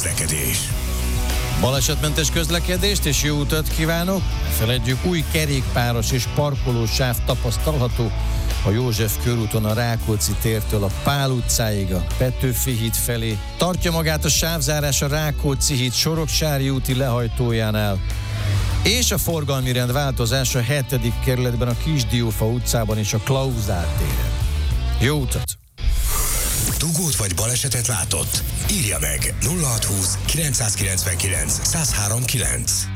közlekedés. Balesetmentes közlekedést és jó utat kívánok! Feledjük, új kerékpáros és parkolósáv tapasztalható a József körúton a Rákóczi tértől a Pál utcáig a Petőfi híd felé. Tartja magát a sávzárás a Rákóczi híd Soroksári úti lehajtójánál. És a forgalmi rend változás a 7. kerületben a Kisdiófa utcában és a Klauzál téren. Jó utat! Dugót vagy balesetet látott? Írja meg 0620 999 1039.